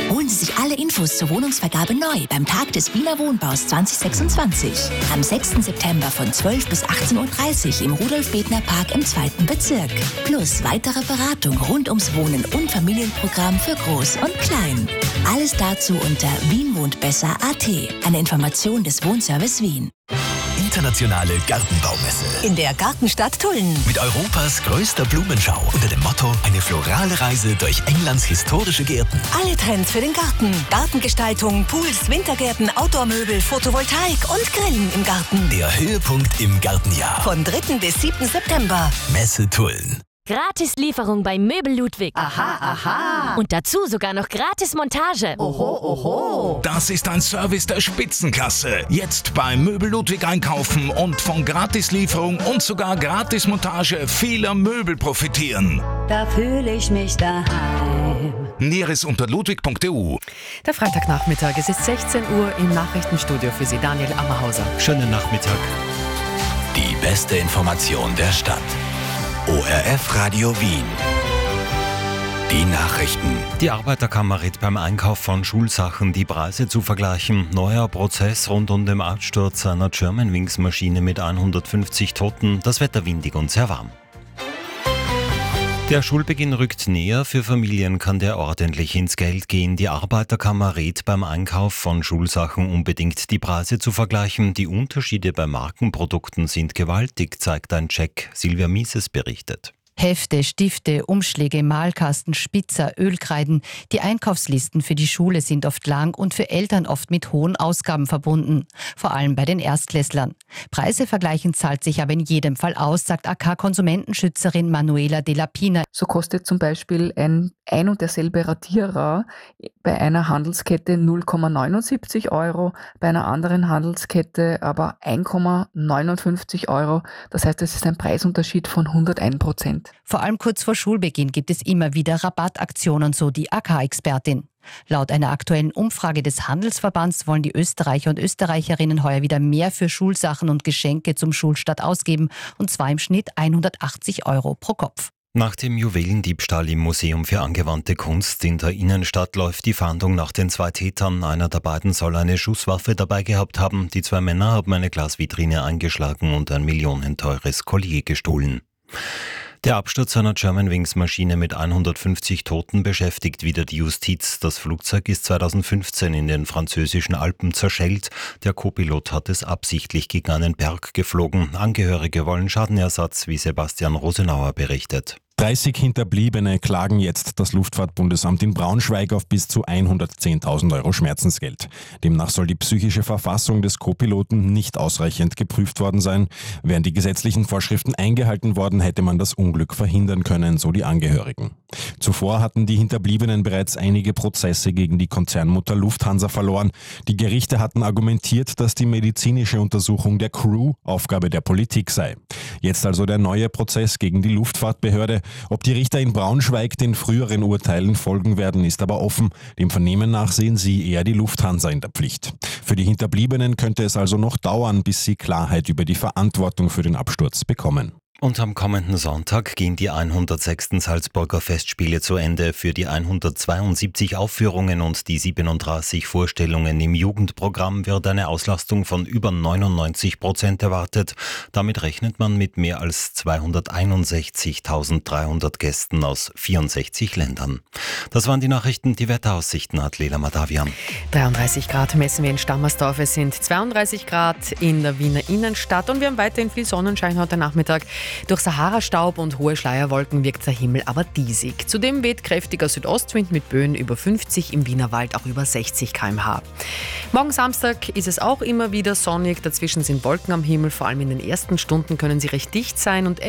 Holen Sie sich alle Infos zur Wohnungsvergabe neu beim Tag des Wiener Wohnbaus 2026. Am 6. September von 12 bis 18.30 Uhr im Rudolf-Bethner-Park im 2. Bezirk. Plus weitere Beratung rund ums Wohnen und Familienprogramm für Groß und Klein. Alles dazu unter wienwohntbesser.at. Eine Information des Wohnservice Wien. Internationale Gartenbaumesse. In der Gartenstadt Tulln. Mit Europas größter Blumenschau unter dem Motto eine florale Reise durch Englands historische Gärten. Alle Trends für den Garten. Gartengestaltung, Pools, Wintergärten, Outdoor-Möbel, Photovoltaik und Grillen im Garten. Der Höhepunkt im Gartenjahr. Von 3. bis 7. September. Messe Tulln. Gratis-Lieferung bei Möbel Ludwig. Aha, aha. Und dazu sogar noch Gratis-Montage. Oho, oho. Das ist ein Service der Spitzenklasse. Jetzt bei Möbel Ludwig einkaufen und von Gratislieferung und sogar Gratismontage vieler Möbel profitieren. Da fühle ich mich daheim. Näheres unter ludwig.eu. Der Freitagnachmittag, es ist 16 Uhr im Nachrichtenstudio für Sie, Daniel Ammerhauser. Schönen Nachmittag. Die beste Information der Stadt. ORF Radio Wien. Die Nachrichten. Die Arbeiterkammer rät beim Einkauf von Schulsachen, die Preise zu vergleichen. Neuer Prozess rund um den Absturz einer Germanwings-Maschine mit 150 Toten. Das Wetter windig und sehr warm. Der Schulbeginn rückt näher, für Familien kann der ordentlich ins Geld gehen. Die Arbeiterkammer rät beim Einkauf von Schulsachen unbedingt die Preise zu vergleichen. Die Unterschiede bei Markenprodukten sind gewaltig, zeigt ein Check. Silvia Mieses berichtet. Hefte, Stifte, Umschläge, Malkasten, Spitzer, Ölkreiden. Die Einkaufslisten für die Schule sind oft lang und für Eltern oft mit hohen Ausgaben verbunden. Vor allem bei den Erstklässlern. Preise vergleichen zahlt sich aber in jedem Fall aus, sagt AK-Konsumentenschützerin Manuela de la Pina. So kostet zum Beispiel ein und derselbe Radierer bei einer Handelskette 0,79 €, bei einer anderen Handelskette aber 1,59 €. Das heißt, es ist ein Preisunterschied von 101%. Vor allem kurz vor Schulbeginn gibt es immer wieder Rabattaktionen, so die AK-Expertin. Laut einer aktuellen Umfrage des Handelsverbands wollen die Österreicher und Österreicherinnen heuer wieder mehr für Schulsachen und Geschenke zum Schulstart ausgeben, und zwar im Schnitt 180 € pro Kopf. Nach dem Juwelendiebstahl im Museum für angewandte Kunst in der Innenstadt läuft die Fahndung nach den 2 Tätern. Einer der beiden soll eine Schusswaffe dabei gehabt haben. Die 2 Männer haben eine Glasvitrine eingeschlagen und ein millionenteures Collier gestohlen. Der Absturz einer Germanwings-Maschine mit 150 Toten beschäftigt wieder die Justiz. Das Flugzeug ist 2015 in den französischen Alpen zerschellt. Der Co-Pilot hat es absichtlich gegen einen Berg geflogen. Angehörige wollen Schadenersatz, wie Sebastian Rosenauer berichtet. 30 Hinterbliebene klagen jetzt das Luftfahrtbundesamt in Braunschweig auf bis zu 110.000 € Schmerzensgeld. Demnach soll die psychische Verfassung des Co-Piloten nicht ausreichend geprüft worden sein. Wären die gesetzlichen Vorschriften eingehalten worden, hätte man das Unglück verhindern können, so die Angehörigen. Zuvor hatten die Hinterbliebenen bereits einige Prozesse gegen die Konzernmutter Lufthansa verloren. Die Gerichte hatten argumentiert, dass die medizinische Untersuchung der Crew Aufgabe der Politik sei. Jetzt also der neue Prozess gegen die Luftfahrtbehörde. Ob die Richter in Braunschweig den früheren Urteilen folgen werden, ist aber offen. Dem Vernehmen nach sehen sie eher die Lufthansa in der Pflicht. Für die Hinterbliebenen könnte es also noch dauern, bis sie Klarheit über die Verantwortung für den Absturz bekommen. Und am kommenden Sonntag gehen die 106. Salzburger Festspiele zu Ende. Für die 172 Aufführungen und die 37 Vorstellungen im Jugendprogramm wird eine Auslastung von über 99% erwartet. Damit rechnet man mit mehr als 261.300 Gästen aus 64 Ländern. Das waren die Nachrichten. Die Wetteraussichten hat Lela Madavian. 33 Grad messen wir in Stammersdorf. Es sind 32 Grad in der Wiener Innenstadt und wir haben weiterhin viel Sonnenschein heute Nachmittag. Durch Sahara-Staub und hohe Schleierwolken wirkt der Himmel aber diesig. Zudem weht kräftiger Südostwind mit Böen über 50, im Wienerwald auch über 60 km/h. Morgen Samstag ist es auch immer wieder sonnig. Dazwischen sind Wolken am Himmel. Vor allem in den ersten Stunden können sie recht dicht sein und